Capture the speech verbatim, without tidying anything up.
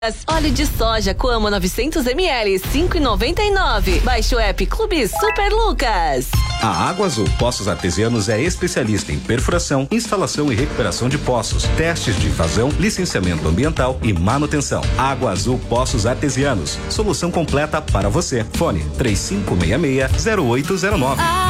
Óleo de soja Coamo novecentos mililitros, cinco e noventa e nove. Baixe o app Clube Super Lucas. A Água Azul Poços Artesianos é especialista em perfuração, instalação e recuperação de poços, testes de vazão, licenciamento ambiental e manutenção. Água Azul Poços Artesianos, solução completa para você. Fone três cinco seis seis, zero oito zero nove.